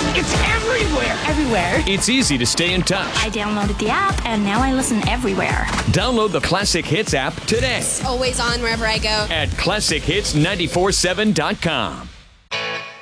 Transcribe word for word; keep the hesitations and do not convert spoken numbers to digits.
It's everywhere. Everywhere. It's easy to stay in touch. I downloaded the app and now I listen everywhere. Download the Classic Hits app today It's always on wherever I go. at classic hits nine four seven dot com.